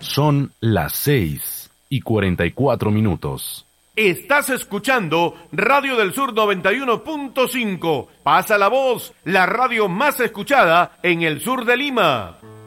Son las 6:44. Estás escuchando Radio del Sur 91.5. Pasa la voz, la radio más escuchada en el sur de Lima.